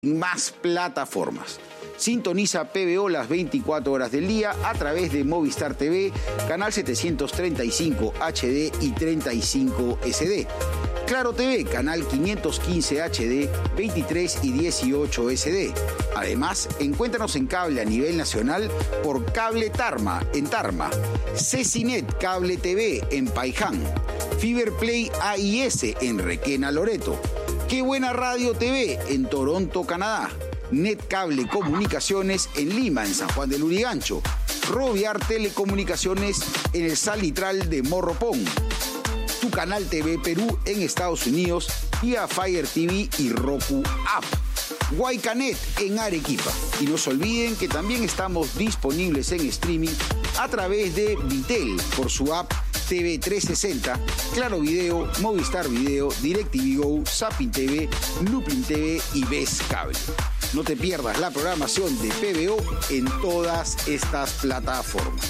en más plataformas. Sintoniza PBO las 24 horas del día a través de Movistar TV, canal 735 HD y 35 SD. Claro TV, canal 515 HD, 23 y 18 SD. Además, encuéntranos en cable a nivel nacional por Cable Tarma, en Tarma. Cecinet Cable TV en Paiján. Fiberplay AIS en Requena, Loreto. Qué Buena Radio TV en Toronto, Canadá. Netcable Comunicaciones en Lima, en San Juan del Lurigancho. Roviar Telecomunicaciones en el Salitral de Morropón. Tu Canal TV Perú en Estados Unidos vía Fire TV y Roku App. Guaycanet en Arequipa. Y no se olviden que también estamos disponibles en streaming a través de Vitel por su app TV 360, Claro Video, Movistar Video, DirecTV Go, Zapping TV, Looping TV y Ves Cable. No te pierdas la programación de PBO en todas estas plataformas.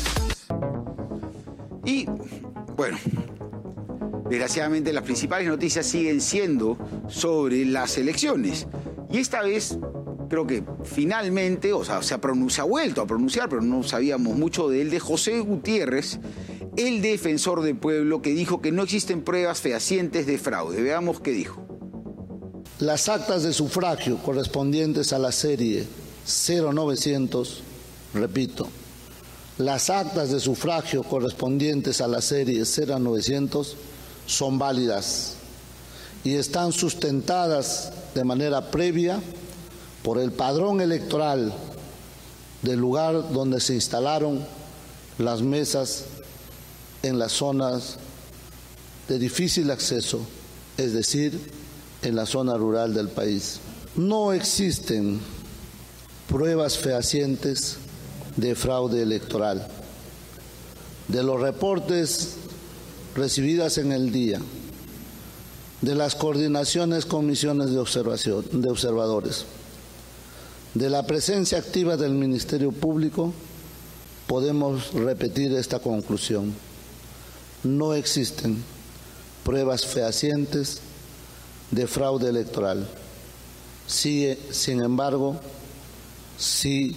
Y, bueno, desgraciadamente las principales noticias siguen siendo sobre las elecciones. Y esta vez creo que finalmente, o sea, se ha vuelto a pronunciar, pero no sabíamos mucho de él, de José Gutiérrez, el defensor del pueblo, que dijo que no existen pruebas fehacientes de fraude. Veamos qué dijo. Las actas de sufragio correspondientes a la serie 0900, repito, las actas de sufragio correspondientes a la serie 0900 son válidas y están sustentadas de manera previa por el padrón electoral del lugar donde se instalaron las mesas en las zonas de difícil acceso, es decir, en la zona rural del país. No existen pruebas fehacientes de fraude electoral. De los reportes recibidas en el día, de las coordinaciones con misiones de observación, de observadores, de la presencia activa del Ministerio Público, podemos repetir esta conclusión. No existen pruebas fehacientes de fraude electoral. Sí, sin embargo, sí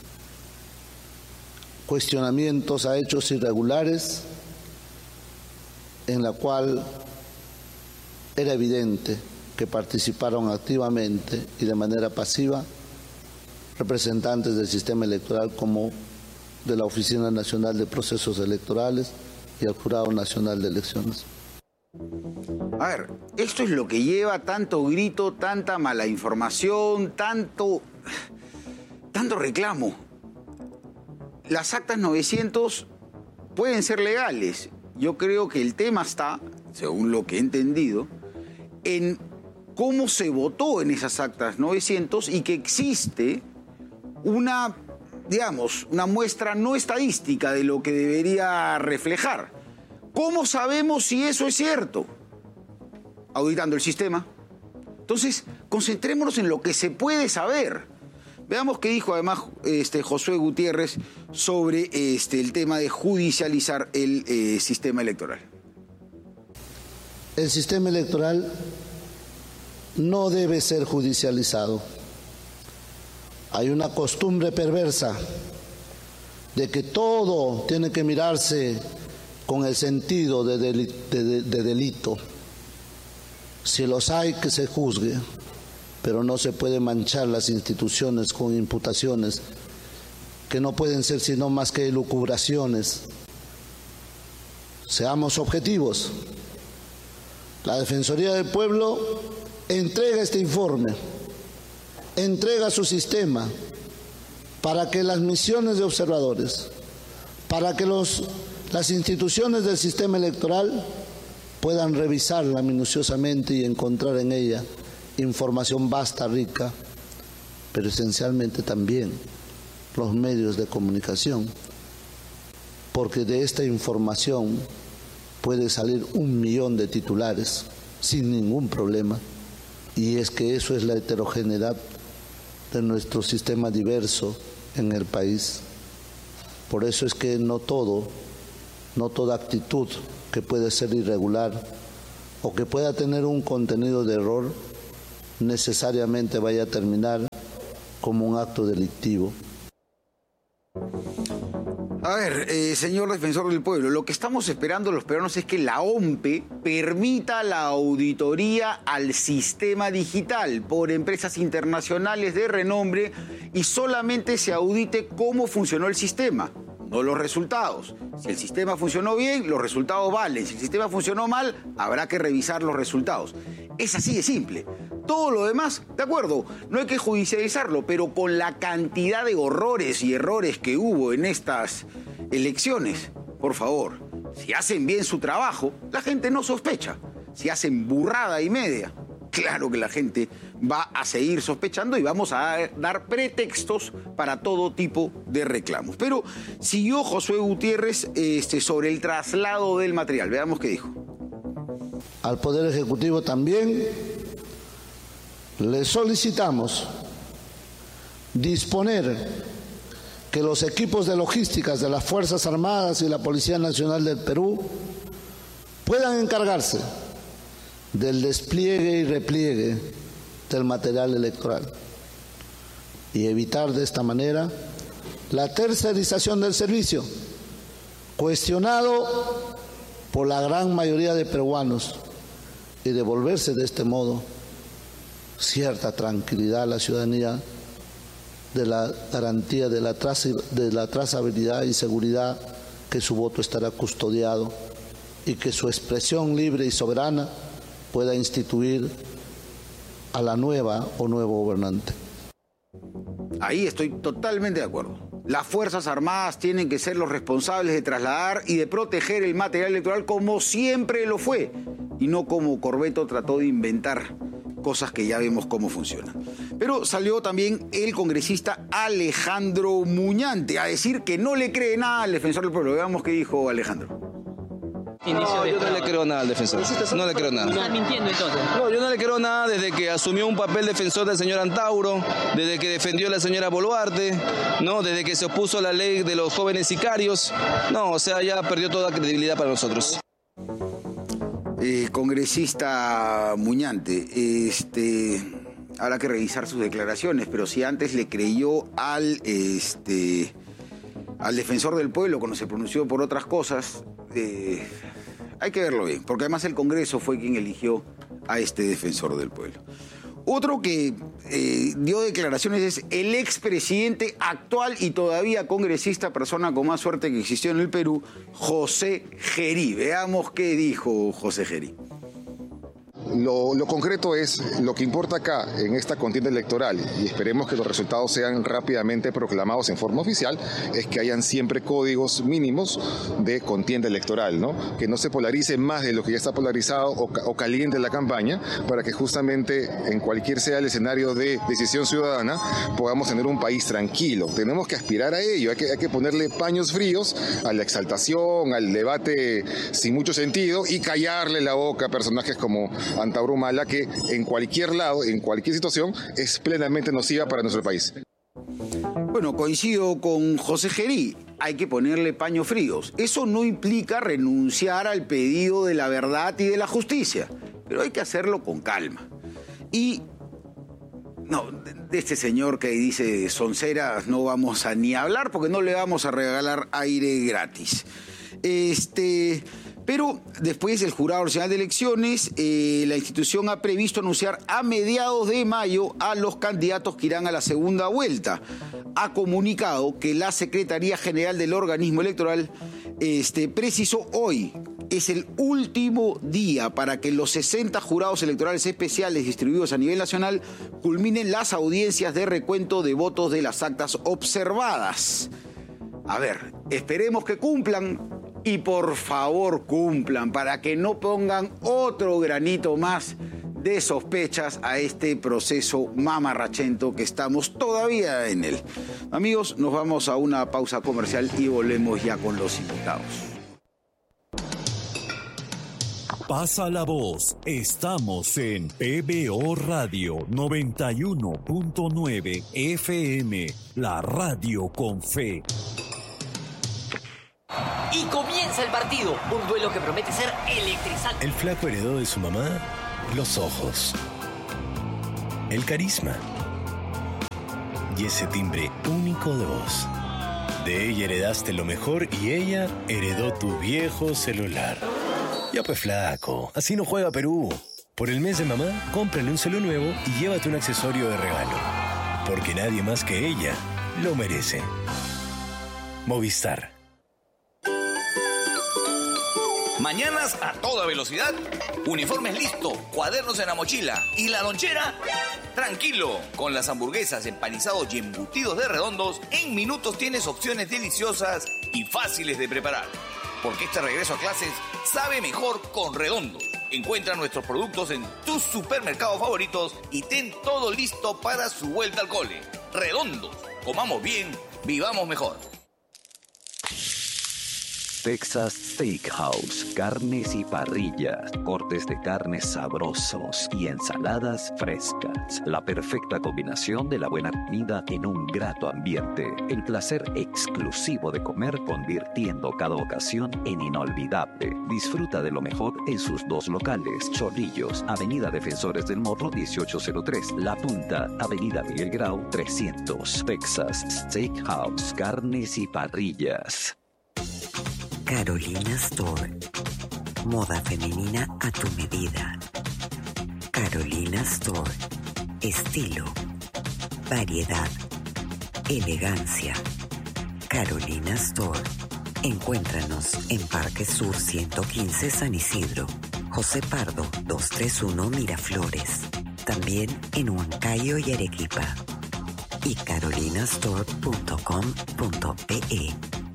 cuestionamientos a hechos irregulares en la cual era evidente que participaron activamente y de manera pasiva representantes del sistema electoral como de la Oficina Nacional de Procesos Electorales y el Jurado Nacional de Elecciones. A ver, esto es lo que lleva tanto grito, tanta mala información, tanto reclamo. Las actas 900 pueden ser legales. Yo creo que el tema está, según lo que he entendido, en cómo se votó en esas actas 900 y que existe una muestra no estadística de lo que debería reflejar. ¿Cómo sabemos si eso es cierto? Auditando el sistema. Entonces, concentrémonos en lo que se puede saber. Veamos qué dijo además Josué Gutiérrez sobre el tema de judicializar el sistema electoral. El sistema electoral no debe ser judicializado. Hay una costumbre perversa de que todo tiene que mirarse con el sentido de delito. Si los hay, que se juzgue, pero no se puede manchar las instituciones con imputaciones que no pueden ser sino más que elucubraciones. Seamos objetivos. La Defensoría del Pueblo entrega este informe, entrega su sistema para que las misiones de observadores, para que las instituciones del sistema electoral puedan revisarla minuciosamente y encontrar en ella información vasta, rica, pero esencialmente también los medios de comunicación, porque de esta información puede salir 1.000.000 de titulares sin ningún problema, y es que eso es la heterogeneidad de nuestro sistema diverso en el país. Por eso es que no toda actitud que puede ser irregular o que pueda tener un contenido de error necesariamente vaya a terminar como un acto delictivo. A ver, señor defensor del pueblo, lo que estamos esperando los peruanos es que la OMPE permita la auditoría al sistema digital por empresas internacionales de renombre y solamente se audite cómo funcionó el sistema, no los resultados. Si el sistema funcionó bien, los resultados valen. Si el sistema funcionó mal, habrá que revisar los resultados. Es así de simple. Todo lo demás, de acuerdo, no hay que judicializarlo, pero con la cantidad de horrores y errores que hubo en estas elecciones, por favor, si hacen bien su trabajo, la gente no sospecha. Si hacen burrada y media, claro que la gente va a seguir sospechando y vamos a dar pretextos para todo tipo de reclamos. Pero siguió Josué Gutiérrez sobre el traslado del material. Veamos qué dijo. Al Poder Ejecutivo también le solicitamos disponer que los equipos de logísticas de las Fuerzas Armadas y la Policía Nacional del Perú puedan encargarse del despliegue y repliegue del material electoral y evitar de esta manera la tercerización del servicio, cuestionado por la gran mayoría de peruanos, y devolverse de este modo cierta tranquilidad a la ciudadanía de la garantía de la trazabilidad y seguridad que su voto estará custodiado y que su expresión libre y soberana pueda instituir a la nueva o nuevo gobernante. Ahí estoy totalmente de acuerdo. Las Fuerzas Armadas tienen que ser los responsables de trasladar y de proteger el material electoral como siempre lo fue, y no como Corbeto trató de inventar cosas que ya vemos cómo funcionan. Pero salió también el congresista Alejandro Muñante a decir que no le cree nada al defensor del pueblo. Veamos qué dijo Alejandro. No, yo no le creo nada al defensor. No le creo nada. ¿Estás mintiendo entonces? No, yo no le creo nada desde que asumió un papel defensor del señor Antauro, desde que defendió a la señora Boluarte, no, desde que se opuso a la ley de los jóvenes sicarios. No, o sea, ya perdió toda credibilidad para nosotros. Congresista Muñante, habrá que revisar sus declaraciones, pero si antes le creyó al defensor del pueblo cuando se pronunció por otras cosas, hay que verlo bien, porque además el Congreso fue quien eligió a este defensor del pueblo. Otro que dio declaraciones es el expresidente actual y todavía congresista, persona con más suerte que existió en el Perú, José Gerí. Veamos qué dijo José Gerí. Lo concreto es lo que importa acá en esta contienda electoral, y esperemos que los resultados sean rápidamente proclamados en forma oficial, es que hayan siempre códigos mínimos de contienda electoral, ¿no? Que no se polarice más de lo que ya está polarizado o caliente la campaña, para que justamente en cualquier sea el escenario de decisión ciudadana podamos tener un país tranquilo. Tenemos que aspirar a ello, hay que ponerle paños fríos a la exaltación, al debate sin mucho sentido, y callarle la boca a personajes como Antauro Humala, que en cualquier lado, en cualquier situación, es plenamente nociva para nuestro país. Bueno, coincido con José Gerí, hay que ponerle paños fríos. Eso no implica renunciar al pedido de la verdad y de la justicia, pero hay que hacerlo con calma. Y no, de este señor que dice sonceras no vamos a ni hablar, porque no le vamos a regalar aire gratis. Pero después el Jurado Nacional de Elecciones, la institución ha previsto anunciar a mediados de mayo a los candidatos que irán a la segunda vuelta. Ha comunicado que la Secretaría General del Organismo Electoral precisó hoy, es el último día para que los 60 jurados electorales especiales distribuidos a nivel nacional culminen las audiencias de recuento de votos de las actas observadas. A ver, esperemos que cumplan. Y por favor cumplan para que no pongan otro granito más de sospechas a este proceso mamarrachento que estamos todavía en él. Amigos, nos vamos a una pausa comercial y volvemos ya con los invitados. Pasa la voz, estamos en PBO Radio 91.9 FM, la radio con fe. Y comienza el partido, un duelo que promete ser electrizante. El flaco heredó de su mamá los ojos. el carisma y ese timbre único de voz. De ella heredaste lo mejor y ella heredó tu viejo celular. Ya pues flaco, así no juega Perú. Por el mes de mamá, cómprale un celu nuevo y llévate un accesorio de regalo. Porque nadie más que ella lo merece. Movistar. Mañanas a toda velocidad, uniformes listo, cuadernos en la mochila y la lonchera. Tranquilo, con las hamburguesas, empanizados y embutidos de Redondos, en minutos tienes opciones deliciosas y fáciles de preparar. Porque este regreso a clases sabe mejor con Redondos. Encuentra nuestros productos en tus supermercados favoritos y ten todo listo para su vuelta al cole. Redondos, comamos bien, vivamos mejor. Texas Steakhouse, carnes y parrillas, cortes de carnes sabrosos y ensaladas frescas. La perfecta combinación de la buena comida en un grato ambiente. El placer exclusivo de comer convirtiendo cada ocasión en inolvidable. Disfruta de lo mejor en sus dos locales. Chorrillos, Avenida Defensores del Morro 1803. La Punta, Avenida Miguel Grau 300. Texas Steakhouse, carnes y parrillas. Carolina Store. Moda femenina a tu medida. Carolina Store. Estilo, variedad, elegancia. Carolina Store. Encuéntranos en Parque Sur 115 San Isidro, José Pardo 231 Miraflores. También en Huancayo y Arequipa. Y carolinastore.com.pe.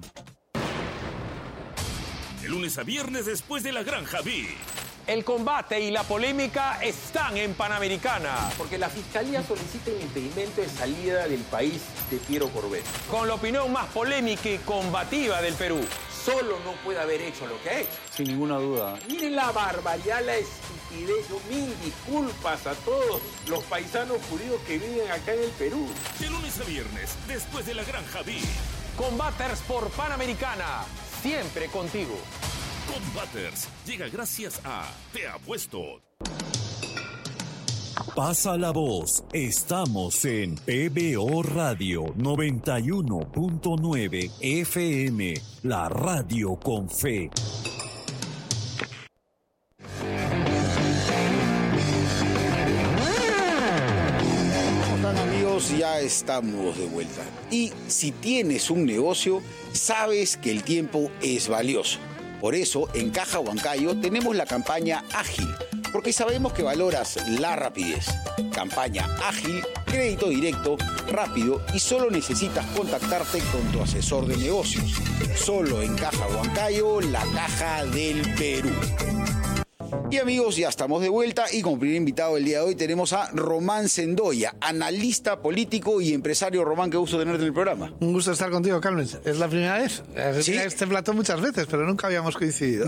De lunes a viernes después de la Granja B. El combate y la polémica están en Panamericana. Porque la Fiscalía solicita el impedimento de salida del país de Piero Corbett. Con la opinión más polémica y combativa del Perú. Solo no puede haber hecho lo que ha hecho. Sin ninguna duda. Miren la barbaridad, la estupidez. Yo mil disculpas a todos los paisanos judíos que viven acá en el Perú. De lunes a viernes después de la Granja B. Combaters por Panamericana. Siempre contigo. Combaters llega gracias a Te Apuesto. Pasa la voz. Estamos en PBO Radio 91.9 FM. La radio con fe. ¿Cómo están, amigos? Ya estamos de vuelta. Y si tienes un negocio, sabes que el tiempo es valioso. Por eso, en Caja Huancayo tenemos la campaña Ágil, porque sabemos que valoras la rapidez. Campaña Ágil, crédito directo, rápido y solo necesitas contactarte con tu asesor de negocios. Solo en Caja Huancayo, la caja del Perú. Y amigos, ya estamos de vuelta y como primer invitado el día de hoy tenemos a Román Sendoya, analista político y empresario. Román, qué gusto tenerte en el programa. Un gusto estar contigo, Carmen. Es la primera vez. ¿Sí? Este plató muchas veces, pero nunca habíamos coincidido.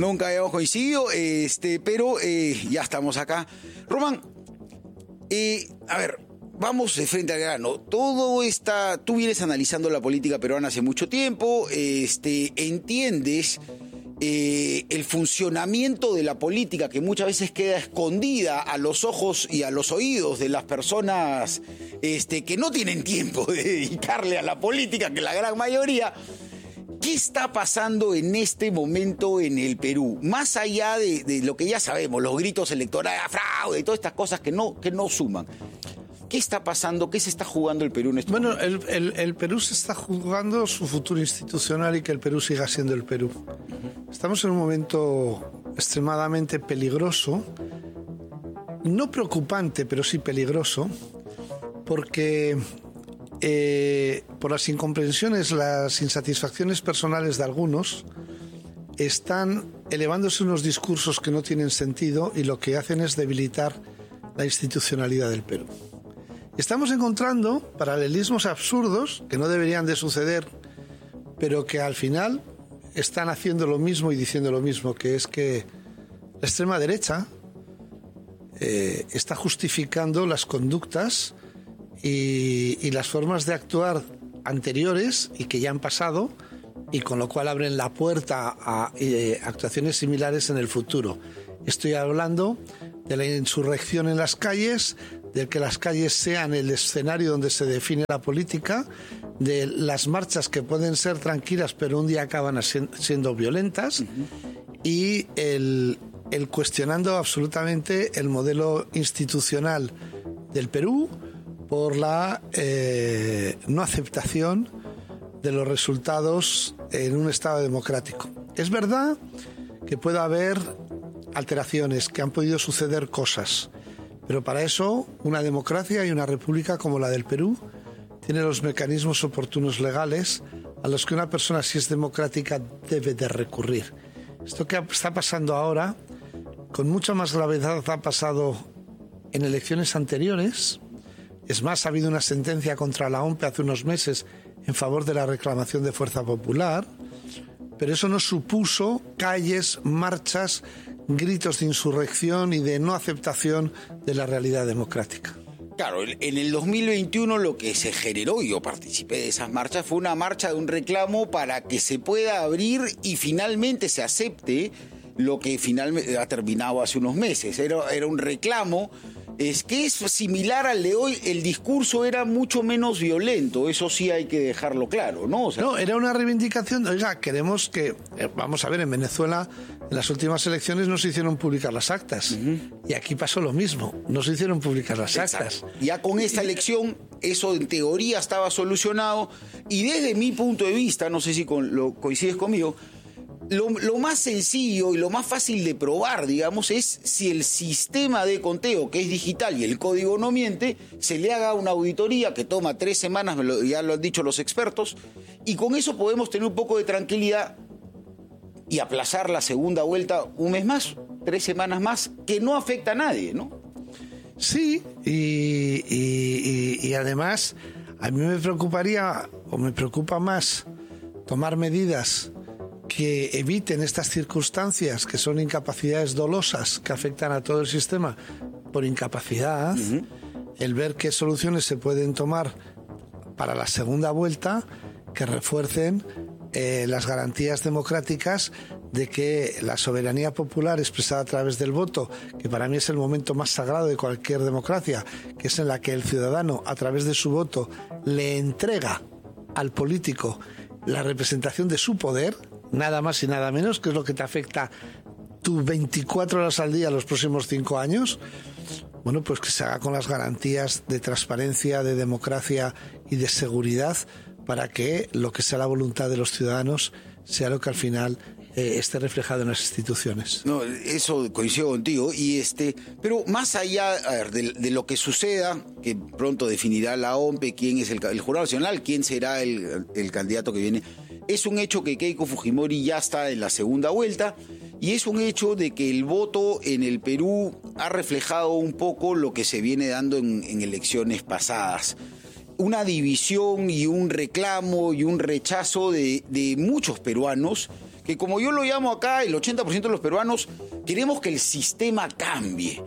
Pero ya estamos acá. Román, a ver, vamos de frente al grano. Tú vienes analizando la política peruana hace mucho tiempo, entiendes el funcionamiento de la política que muchas veces queda escondida a los ojos y a los oídos de las personas que no tienen tiempo de dedicarle a la política, que la gran mayoría. ¿Qué está pasando en este momento en el Perú? Más allá de lo que ya sabemos, los gritos electorales, fraude y todas estas cosas que no suman. ¿Qué está pasando? ¿Qué se está jugando el Perú en este momento? Bueno, el Perú se está jugando su futuro institucional y que el Perú siga siendo el Perú. Estamos en un momento extremadamente peligroso, no preocupante, pero sí peligroso, porque por las incomprensiones, las insatisfacciones personales de algunos, están elevándose unos discursos que no tienen sentido y lo que hacen es debilitar la institucionalidad del Perú. Estamos encontrando paralelismos absurdos que no deberían de suceder, pero que al final están haciendo lo mismo y diciendo lo mismo, que es que la extrema derecha está justificando las conductas y las formas de actuar anteriores y que ya han pasado, y con lo cual abren la puerta a actuaciones similares en el futuro. Estoy hablando de la insurrección en las calles, de que las calles sean el escenario donde se define la política, de las marchas que pueden ser tranquilas pero un día acaban siendo violentas, y el cuestionando absolutamente el modelo institucional del Perú por la no aceptación de los resultados en un Estado democrático. Es verdad que puede haber alteraciones, que han podido suceder cosas, pero para eso una democracia y una república como la del Perú tiene los mecanismos oportunos legales a los que una persona, si es democrática, debe de recurrir. Esto que está pasando ahora, con mucha más gravedad ha pasado en elecciones anteriores. Es más, ha habido una sentencia contra la OMP hace unos meses en favor de la reclamación de fuerza popular, pero eso no supuso calles, marchas, gritos de insurrección y de no aceptación de la realidad democrática. Claro, en el 2021 lo que se generó, y yo participé de esas marchas, fue una marcha de un reclamo para que se pueda abrir y finalmente se acepte lo que finalmente ha terminado hace unos meses. Era un reclamo, es que es similar al de hoy. El discurso era mucho menos violento, eso sí hay que dejarlo claro, ¿no? O sea, no, era una reivindicación. Oiga, queremos que, vamos a ver, en Venezuela en las últimas elecciones no se hicieron publicar las actas, y aquí pasó lo mismo, no se hicieron publicar las actas. Ya con esta elección eso en teoría estaba solucionado, y desde mi punto de vista, no sé si lo coincides conmigo, lo más sencillo y lo más fácil de probar, digamos, es si el sistema de conteo, que es digital y el código no miente, se le haga una auditoría que toma 3 semanas, ya lo han dicho los expertos, y con eso podemos tener un poco de tranquilidad y aplazar la segunda vuelta un mes más, 3 semanas más, que no afecta a nadie, ¿no? Sí, y además a mí me preocuparía, o me preocupa más, tomar medidas que eviten estas circunstancias, que son incapacidades dolosas que afectan a todo el sistema por incapacidad, el ver qué soluciones se pueden tomar para la segunda vuelta que refuercen las garantías democráticas de que la soberanía popular expresada a través del voto, que para mí es el momento más sagrado de cualquier democracia, que es en la que el ciudadano a través de su voto le entrega al político la representación de su poder, nada más y nada menos, que es lo que te afecta tú 24 horas al día los próximos 5 años, bueno, pues que se haga con las garantías de transparencia, de democracia y de seguridad, para que lo que sea la voluntad de los ciudadanos sea lo que al final esté reflejado en las instituciones. No, eso coincido contigo. Pero más allá, a ver, de lo que suceda, que pronto definirá la OMP quién es el Jurado Nacional, quién será el candidato que viene, es un hecho que Keiko Fujimori ya está en la segunda vuelta, y es un hecho de que el voto en el Perú ha reflejado un poco lo que se viene dando en elecciones pasadas. Una división y un reclamo y un rechazo de muchos peruanos, que como yo lo llamo acá, el 80% de los peruanos queremos que el sistema cambie.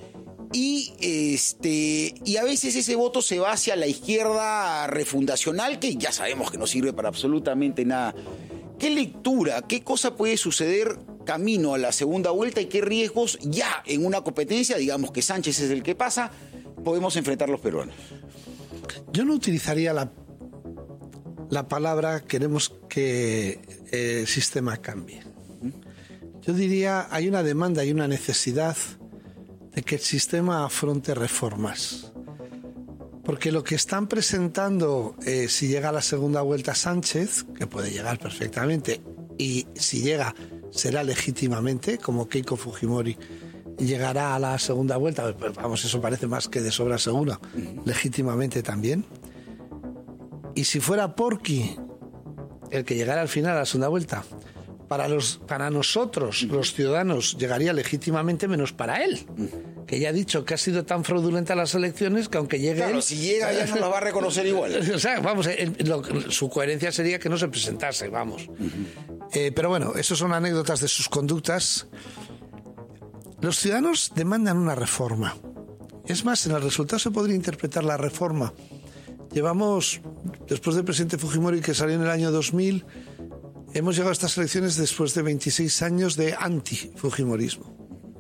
Y a veces ese voto se va hacia la izquierda refundacional, que ya sabemos que no sirve para absolutamente nada. ¿Qué lectura, qué cosa puede suceder camino a la segunda vuelta y qué riesgos ya en una competencia, digamos que Sánchez es el que pasa, podemos enfrentar los peruanos? Yo no utilizaría la palabra queremos que el sistema cambie. Yo diría hay una demanda y una necesidad de que el sistema afronte reformas. Porque lo que están presentando, si llega a la segunda vuelta Sánchez, que puede llegar perfectamente, y si llega será legítimamente, como Keiko Fujimori llegará a la segunda vuelta, pues vamos, eso parece más que de sobra segura, legítimamente también. Y si fuera Porqui el que llegara al final a la segunda vuelta, para nosotros, los ciudadanos, llegaría legítimamente, menos para él, que ya ha dicho que ha sido tan fraudulenta las elecciones que aunque llegue claro, él... si llega ya no las va a reconocer igual. O sea, vamos, su coherencia sería que no se presentase, vamos. Pero bueno, eso son anécdotas de sus conductas. Los ciudadanos demandan una reforma. Es más, en el resultado se podría interpretar la reforma. Llevamos, después del presidente Fujimori, que salió en el año 2000, hemos llegado a estas elecciones después de 26 años de anti-fujimorismo.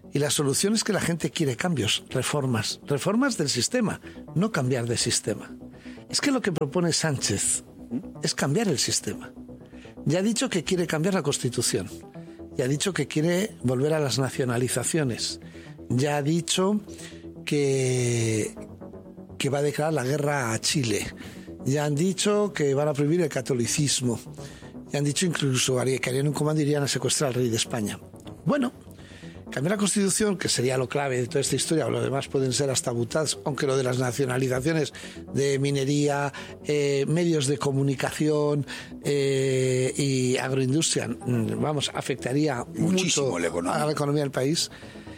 Y la solución es que la gente quiere cambios, reformas del sistema, no cambiar de sistema. Es que lo que propone Sánchez es cambiar el sistema. Ya ha dicho que quiere cambiar la Constitución, ya ha dicho que quiere volver a las nacionalizaciones, ya ha dicho que va a declarar la guerra a Chile, ya han dicho que van a prohibir el catolicismo, ya han dicho incluso que harían un comando y irían a secuestrar al rey de España. Bueno, cambiar la Constitución, que sería lo clave de toda esta historia, o lo demás pueden ser hasta butadas, aunque lo de las nacionalizaciones de minería, medios de comunicación y agroindustria, afectaría muchísimo a la economía del país.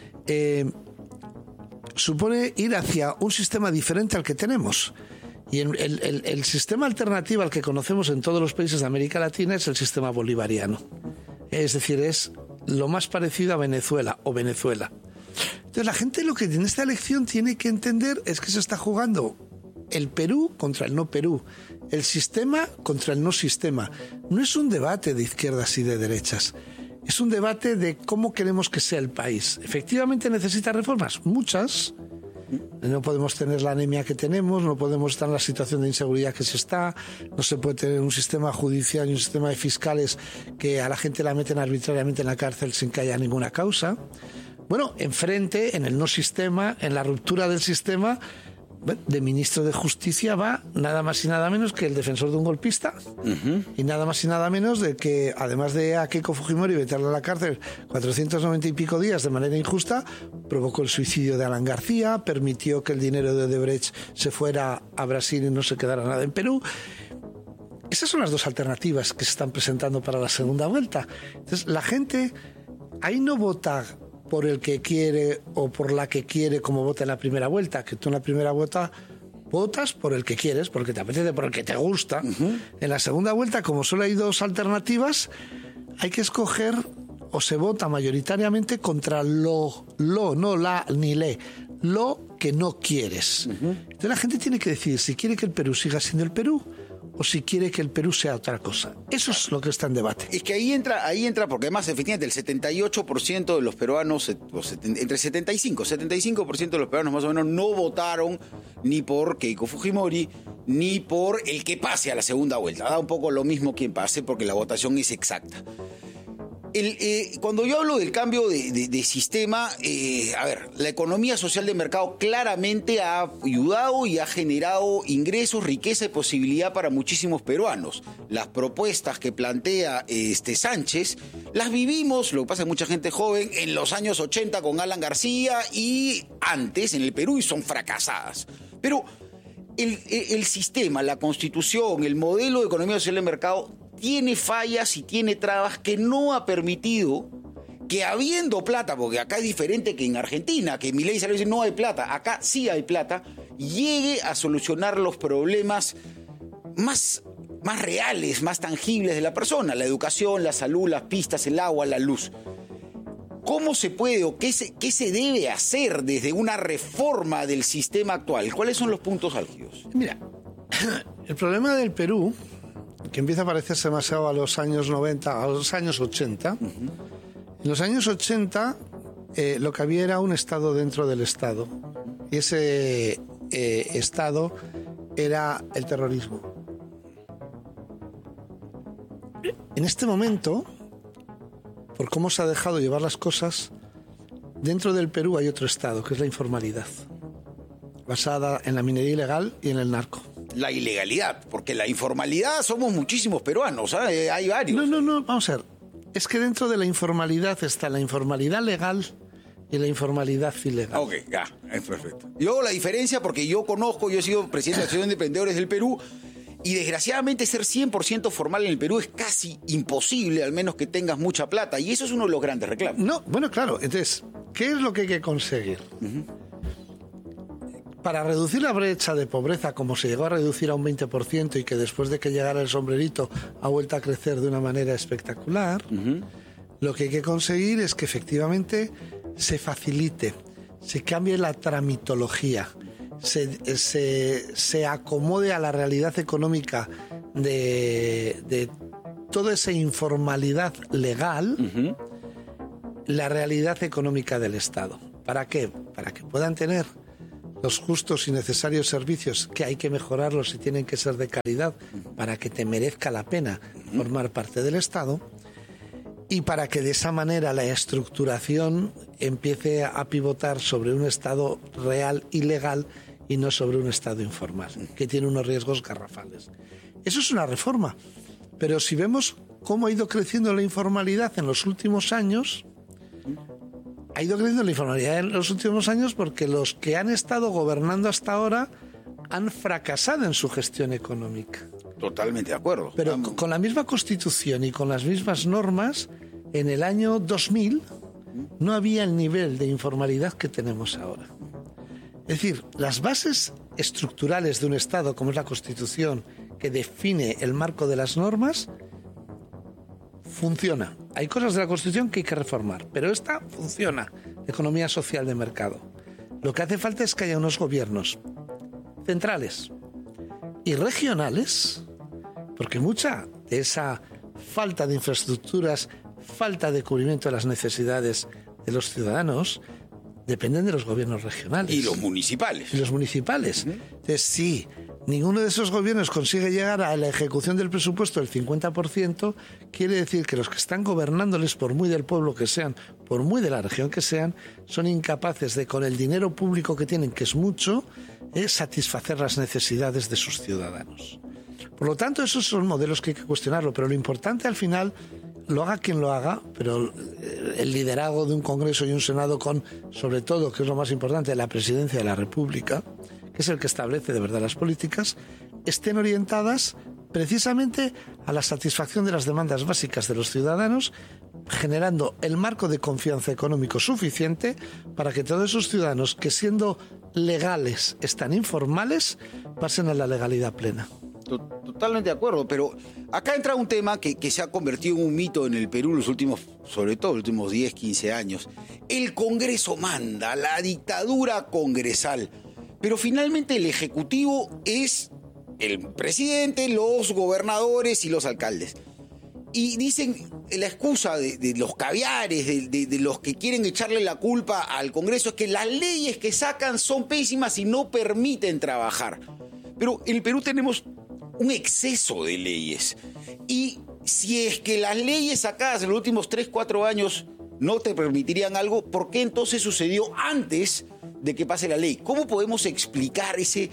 Supone ir hacia un sistema diferente al que tenemos. Y el sistema alternativo al que conocemos en todos los países de América Latina es el sistema bolivariano. Es decir, es lo más parecido a Venezuela o Venezuela. Entonces la gente lo que en esta elección tiene que entender es que se está jugando el Perú contra el no Perú, el sistema contra el no sistema. No es un debate de izquierdas y de derechas, es un debate de cómo queremos que sea el país. Efectivamente necesita reformas, muchas. No podemos tener la anemia que tenemos, no podemos estar en la situación de inseguridad que se está, no se puede tener un sistema judicial y un sistema de fiscales que a la gente la meten arbitrariamente en la cárcel sin que haya ninguna causa. Bueno, enfrente, en el no sistema, en la ruptura del sistema, de ministro de Justicia va nada más y nada menos que el defensor de un golpista, y nada más y nada menos de que, además de a Keiko Fujimori meterle a la cárcel 490 y pico días de manera injusta, provocó el suicidio de Alan García, permitió que el dinero de Odebrecht se fuera a Brasil y no se quedara nada en Perú. Esas son las dos alternativas que se están presentando para la segunda vuelta. Entonces la gente ahí no vota por el que quiere o por la que quiere como vota en la primera vuelta, que tú en la primera vuelta votas por el que quieres, porque te apetece, por el que te gusta. En la segunda vuelta, como solo hay dos alternativas, hay que escoger, o se vota mayoritariamente contra no la ni le, lo que no quieres. Entonces la gente tiene que decidir si quiere que el Perú siga siendo el Perú o si quiere que el Perú sea otra cosa. Eso es lo que está en debate. Es que ahí entra porque además, efectivamente, el 78% de los peruanos, entre 75% de los peruanos más o menos no votaron ni por Keiko Fujimori ni por el que pase a la segunda vuelta. Da un poco lo mismo quien pase porque la votación es exacta. Cuando yo hablo del cambio de sistema, la economía social de mercado claramente ha ayudado y ha generado ingresos, riqueza y posibilidad para muchísimos peruanos. Las propuestas que plantea Sánchez las vivimos, lo que pasa es mucha gente joven, en los años 80 con Alan García y antes en el Perú, y son fracasadas. Pero el sistema, la constitución, el modelo de economía social de mercado tiene fallas y tiene trabas que no ha permitido que, habiendo plata, porque acá es diferente que en Argentina, que Milei salió y dice no hay plata, acá sí hay plata, llegue a solucionar los problemas más reales, más tangibles de la persona: la educación, la salud, las pistas, el agua, la luz. ¿Cómo se puede o qué se debe hacer desde una reforma del sistema actual? ¿Cuáles son los puntos álgidos? Mira, el problema del Perú, que empieza a parecerse demasiado a los años 90, a los años 80. En los años 80 lo que había era un Estado dentro del Estado. Y ese Estado era el terrorismo. En este momento, por cómo se ha dejado llevar las cosas, dentro del Perú hay otro Estado, que es la informalidad, basada en la minería ilegal y en el narco. La ilegalidad, porque la informalidad somos muchísimos peruanos, ¿eh? Hay varios. No, vamos a ver. Es que dentro de la informalidad está la informalidad legal y la informalidad ilegal. Ok, ya, es perfecto. Yo la diferencia, porque yo he sido presidente de la Asociación de Emprendedores del Perú, y desgraciadamente ser 100% formal en el Perú es casi imposible, al menos que tengas mucha plata, y eso es uno de los grandes reclamos. No, bueno, claro. Entonces, ¿qué es lo que hay que conseguir? Para reducir la brecha de pobreza, como se llegó a reducir a un 20% y que después de que llegara el sombrerito ha vuelto a crecer de una manera espectacular, lo que hay que conseguir es que efectivamente se facilite, se cambie la tramitología, se acomode a la realidad económica de toda esa informalidad legal, la realidad económica del Estado. ¿Para qué? Para que puedan tener los justos y necesarios servicios, que hay que mejorarlos y tienen que ser de calidad para que te merezca la pena formar parte del Estado, y para que de esa manera la estructuración empiece a pivotar sobre un Estado real y legal y no sobre un Estado informal, que tiene unos riesgos garrafales. Eso es una reforma, pero si vemos cómo ha ido creciendo la informalidad en los últimos años, ha ido creciendo la informalidad en los últimos años porque los que han estado gobernando hasta ahora han fracasado en su gestión económica. Totalmente de acuerdo. Pero con la misma Constitución y con las mismas normas, en el año 2000 no había el nivel de informalidad que tenemos ahora. Es decir, las bases estructurales de un Estado, como es la Constitución, que define el marco de las normas, funciona. Hay cosas de la Constitución que hay que reformar, pero esta funciona, economía social de mercado. Lo que hace falta es que haya unos gobiernos centrales y regionales, porque mucha de esa falta de infraestructuras, falta de cubrimiento de las necesidades de los ciudadanos, dependen de los gobiernos regionales. Y los municipales. Y los municipales. Entonces, si ninguno de esos gobiernos consigue llegar a la ejecución del presupuesto del 50%, quiere decir que los que están gobernándoles, por muy del pueblo que sean, por muy de la región que sean, son incapaces de, con el dinero público que tienen, que es mucho, satisfacer las necesidades de sus ciudadanos. Por lo tanto, esos son modelos que hay que cuestionarlo, pero lo importante al final, lo haga quien lo haga, pero el liderazgo de un Congreso y un Senado con, sobre todo, que es lo más importante, la Presidencia de la República, que es el que establece de verdad las políticas, estén orientadas precisamente a la satisfacción de las demandas básicas de los ciudadanos, generando el marco de confianza económico suficiente para que todos esos ciudadanos que siendo legales están informales pasen a la legalidad plena. Totalmente de acuerdo, pero acá entra un tema que se ha convertido en un mito en el Perú los últimos, sobre todo los últimos 10, 15 años. El Congreso manda, la dictadura congresal, pero finalmente el Ejecutivo es el presidente, los gobernadores y los alcaldes. Y dicen la excusa de los caviares, de los que quieren echarle la culpa al Congreso, es que las leyes que sacan son pésimas y no permiten trabajar. Pero en el Perú tenemos un exceso de leyes. Y si es que las leyes sacadas en los últimos 3, 4 años no te permitirían algo, ¿por qué entonces sucedió antes de que pase la ley? ¿Cómo podemos explicar ese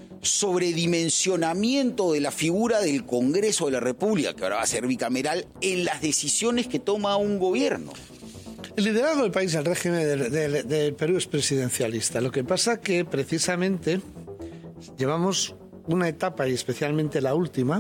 sobredimensionamiento de la figura del Congreso de la República, que ahora va a ser bicameral, en las decisiones que toma un gobierno? El liderazgo del país, el régimen del Perú es presidencialista. Lo que pasa que precisamente llevamos una etapa, y especialmente la última,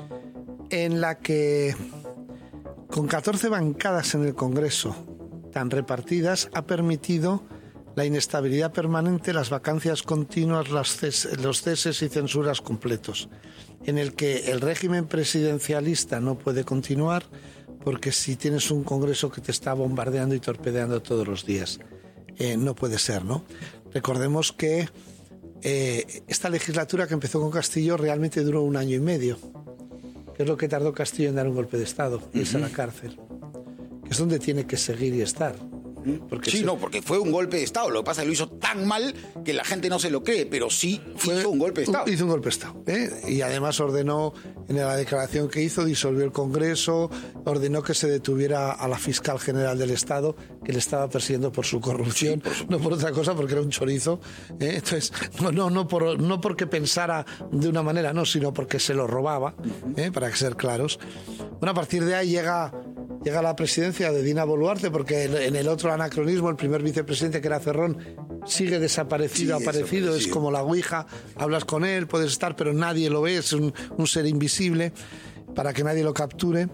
en la que con 14 bancadas en el Congreso tan repartidas ha permitido la inestabilidad permanente, las vacancias continuas, los ceses y censuras completos, en el que el régimen presidencialista no puede continuar porque si tienes un Congreso que te está bombardeando y torpedeando todos los días, no puede ser, ¿no? Recordemos que esta legislatura que empezó con Castillo realmente duró 1 año y medio, que es lo que tardó Castillo en dar un golpe de Estado, irse a la cárcel, que es donde tiene que seguir y estar. Porque porque fue un golpe de Estado. Lo que pasa es que lo hizo tan mal que la gente no se lo cree, pero sí hizo un golpe de Estado. Hizo un golpe de Estado. Y además ordenó, en la declaración que hizo, disolvió el Congreso, ordenó que se detuviera a la fiscal general del Estado, que le estaba persiguiendo por su corrupción, no por otra cosa, porque era un chorizo. Entonces, no porque pensara de una manera, no, sino porque se lo robaba, para ser claros. Bueno, a partir de ahí llega la presidencia de Dina Boluarte, porque en el otro anacronismo, el primer vicepresidente, que era Cerrón, sigue desaparecido, aparecido, es como la ouija, hablas con él, puedes estar, pero nadie lo ve, es un ser invisible para que nadie lo capture.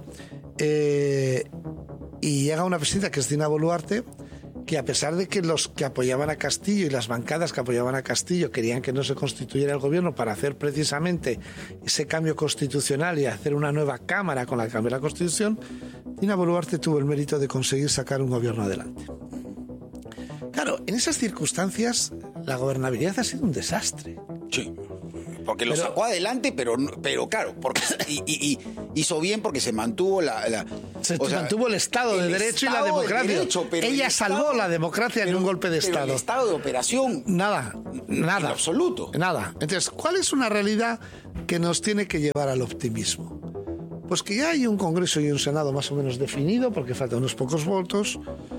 Y llega una presidenta que es Dina Boluarte, que a pesar de que los que apoyaban a Castillo y las bancadas que apoyaban a Castillo querían que no se constituyera el gobierno para hacer precisamente ese cambio constitucional y hacer una nueva Cámara con la que cambiar la Constitución, Dina Boluarte tuvo el mérito de conseguir sacar un gobierno adelante. Claro, en esas circunstancias la gobernabilidad ha sido un desastre. Sí. porque lo sacó adelante, pero claro, porque y hizo bien porque se mantuvo mantuvo el Estado de Derecho y la democracia. Ella salvó la democracia en un golpe de Estado. El estado de operación. Nada. En absoluto. Nada. Entonces, ¿cuál es una realidad que nos tiene que llevar al optimismo? Pues que ya hay un Congreso y un Senado más o menos definido, porque faltan unos pocos votos,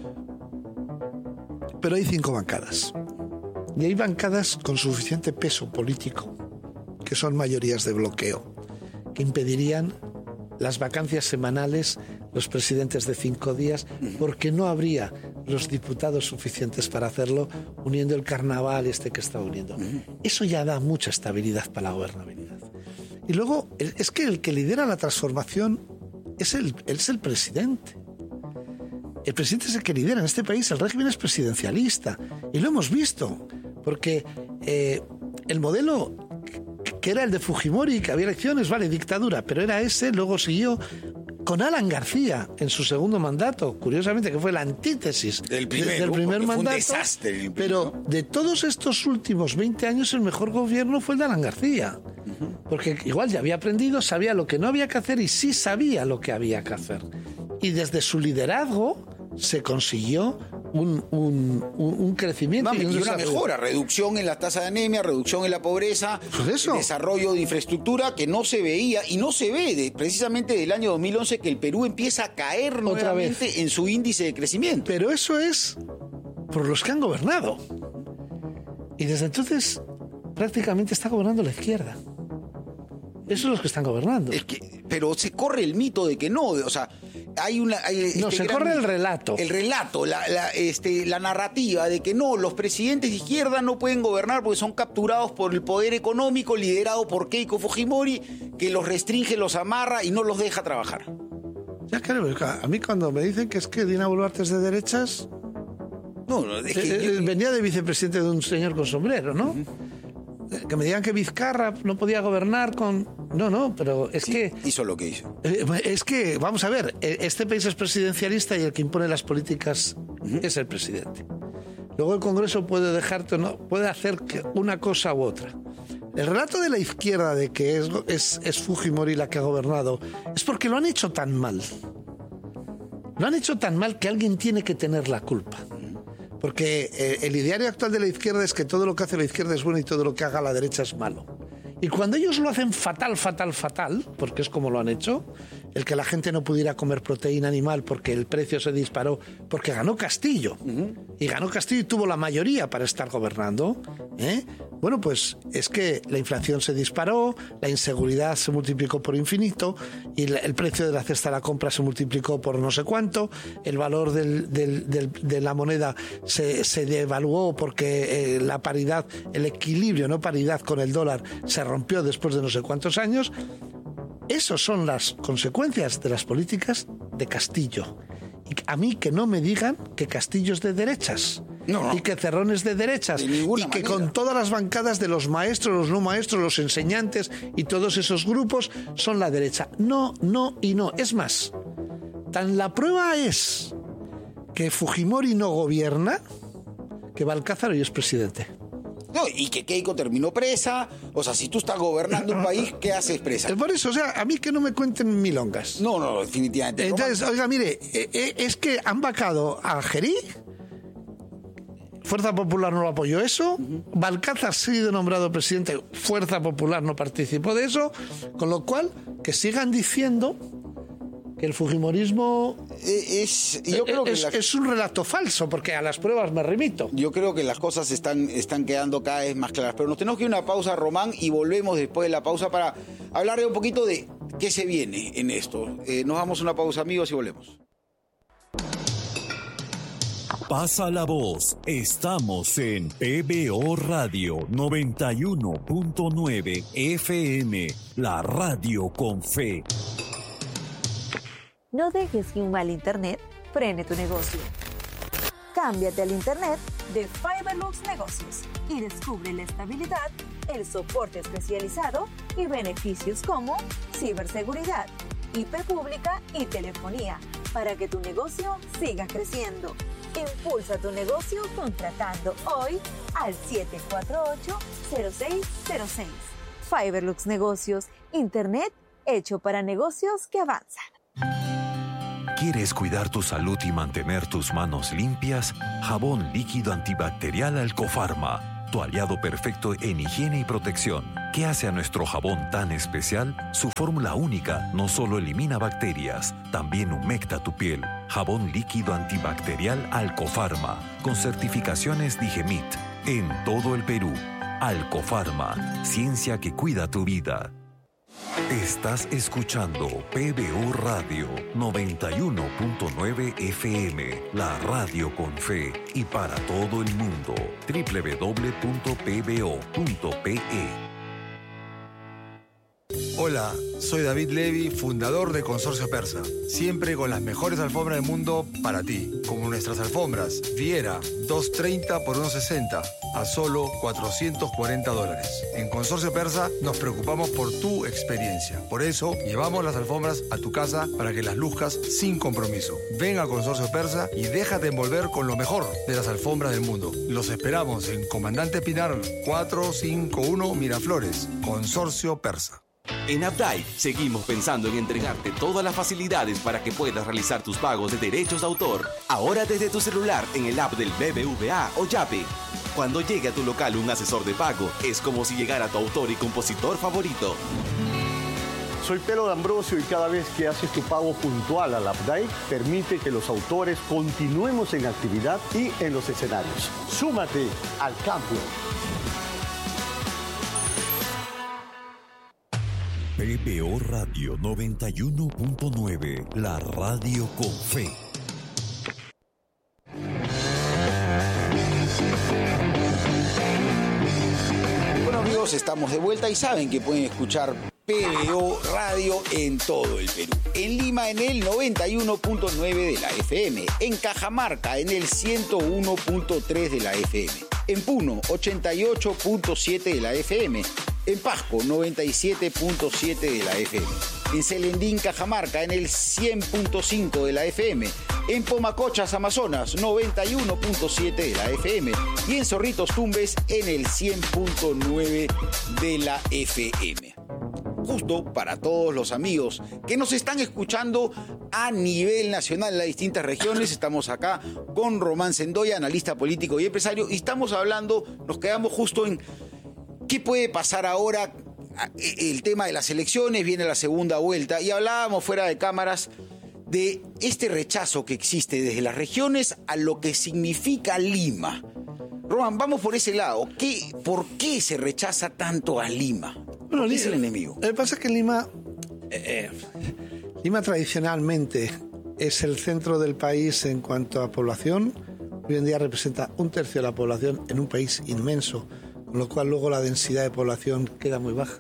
pero hay 5 bancadas. Y hay bancadas con suficiente peso político, que son mayorías de bloqueo, que impedirían las vacancias semanales, los presidentes de 5 días, porque no habría los diputados suficientes para hacerlo, uniendo el carnaval que está uniendo. Eso ya da mucha estabilidad para la gobernabilidad. Y luego, es que el que lidera la transformación es el presidente. El presidente es el que lidera en este país. El régimen es presidencialista. Y lo hemos visto. Porque el modelo que era el de Fujimori, que había elecciones, vale, dictadura, pero era ese, luego siguió con Alan García en su segundo mandato, curiosamente, que fue la antítesis del primer mandato. Fue un desastre. Pero de todos estos últimos 20 años, el mejor gobierno fue el de Alan García. Porque igual ya había aprendido, sabía lo que no había que hacer y sí sabía lo que había que hacer. Y desde su liderazgo se consiguió un crecimiento y una mejora, reducción en la tasa de anemia, reducción en la pobreza, desarrollo de infraestructura que no se veía y no se ve precisamente del año 2011 que el Perú empieza a caer nuevamente en su índice de crecimiento. Pero eso es por los que han gobernado. Y desde entonces prácticamente está gobernando la izquierda. Esos son los que están gobernando. Pero se corre el mito de que no, o sea, se corre el relato. El relato, la narrativa de que no, los presidentes de izquierda no pueden gobernar porque son capturados por el poder económico liderado por Keiko Fujimori, que los restringe, los amarra y no los deja trabajar. Ya claro, a mí cuando me dicen que es que Dina Boluarte es de derechas, venía de vicepresidente de un señor con sombrero, ¿no? Que me digan que Vizcarra no podía gobernar con... No, pero es que... Hizo lo que hizo. Es que, vamos a ver, este país es presidencialista y el que impone las políticas es el presidente. Luego el Congreso puede puede hacer una cosa u otra. El relato de la izquierda de que es Fujimori la que ha gobernado es porque lo han hecho tan mal. Lo han hecho tan mal que alguien tiene que tener la culpa. Porque el ideario actual de la izquierda es que todo lo que hace la izquierda es bueno y todo lo que haga la derecha es malo. Y cuando ellos lo hacen fatal, porque es como lo han hecho, el que la gente no pudiera comer proteína animal porque el precio se disparó, porque ganó Castillo. Y ganó Castillo y tuvo la mayoría para estar gobernando. Bueno, pues es que la inflación se disparó, la inseguridad se multiplicó por infinito y el precio de la cesta de la compra se multiplicó por no sé cuánto, el valor de la moneda se devaluó porque la paridad, el equilibrio, no paridad con el dólar, se rompió después de no sé cuántos años. Esas son las consecuencias de las políticas de Castillo. Y a mí que no me digan que Castillo es de derechas. No. Y que Cerrón es de derechas. De ninguna manera. Con todas las bancadas de los maestros, los no maestros, los enseñantes y todos esos grupos son la derecha. No y no. Es más, tan la prueba es que Fujimori no gobierna que Balcázar hoy es presidente. No, y que Keiko terminó presa. O sea, si tú estás gobernando un país, ¿qué haces presa? Por eso, o sea, a mí que no me cuenten milongas. No, definitivamente. Entonces, oiga, mire, es que han vacado a Algerí. Fuerza Popular no lo apoyó eso. Balcázar ha sido nombrado presidente. Fuerza Popular no participó de eso. Con lo cual, que sigan diciendo que el fujimorismo es un relato falso, porque a las pruebas me remito. Yo creo que las cosas están quedando cada vez más claras. Pero nos tenemos que ir a una pausa, Román, y volvemos después de la pausa para hablar de un poquito de qué se viene en esto. Nos damos una pausa, amigos, y volvemos. Pasa la voz. Estamos en PBO Radio 91.9 FM, la radio con fe. No dejes que un mal internet frene tu negocio. Cámbiate al internet de Fiberlux Negocios y descubre la estabilidad, el soporte especializado y beneficios como ciberseguridad, IP pública y telefonía para que tu negocio siga creciendo. Impulsa tu negocio contratando hoy al 748-0606. Fiberlux Negocios, Internet hecho para negocios que avanzan. ¿Quieres cuidar tu salud y mantener tus manos limpias? Jabón líquido antibacterial Alcofarma, tu aliado perfecto en higiene y protección. ¿Qué hace a nuestro jabón tan especial? Su fórmula única no solo elimina bacterias, también humecta tu piel. Jabón líquido antibacterial Alcofarma, con certificaciones Digemit, en todo el Perú. Alcofarma, ciencia que cuida tu vida. Estás escuchando PBO Radio 91.9 FM, la radio con fe y para todo el mundo. www.pbo.pe. Hola, soy David Levy, fundador de Consorcio Persa. Siempre con las mejores alfombras del mundo para ti. Como nuestras alfombras Viera, 230 por 160, a solo $440. En Consorcio Persa nos preocupamos por tu experiencia. Por eso, llevamos las alfombras a tu casa para que las luzcas sin compromiso. Ven a Consorcio Persa y déjate envolver con lo mejor de las alfombras del mundo. Los esperamos en Comandante Pinar 451 Miraflores. Consorcio Persa. En Updike seguimos pensando en entregarte todas las facilidades para que puedas realizar tus pagos de derechos de autor. Ahora desde tu celular en el app del BBVA o Yape. Cuando llegue a tu local un asesor de pago, es como si llegara tu autor y compositor favorito. Soy Pelo D'Ambrosio y cada vez que haces tu pago puntual al Updike, permite que los autores continuemos en actividad y en los escenarios. Súmate al cambio. PBO Radio 91.9, la radio con fe. Bueno amigos, estamos de vuelta y saben que pueden escuchar PBO Radio en todo el Perú. En Lima en el 91.9 de la FM, en Cajamarca en el 101.3 de la FM, en Puno 88.7 de la FM, en Pasco 97.7 de la FM, en Celendín, Cajamarca en el 100.5 de la FM, en Pomacochas, Amazonas 91.7 de la FM y en Zorritos Tumbes en el 100.9 de la FM. Justo para todos los amigos que nos están escuchando a nivel nacional en las distintas regiones. Estamos acá con Román Sendoya, analista político y empresario, y estamos hablando, nos quedamos justo en qué puede pasar ahora. El tema de las elecciones, viene la segunda vuelta, y hablábamos fuera de cámaras de este rechazo que existe desde las regiones a lo que significa Lima. Román, vamos por ese lado. ¿Por qué se rechaza tanto a Lima? Bueno, ¿Qué es el enemigo? Lo que pasa es que Lima tradicionalmente es el centro del país en cuanto a población. Hoy en día representa 1/3 de la población en un país inmenso, con lo cual luego la densidad de población queda muy baja.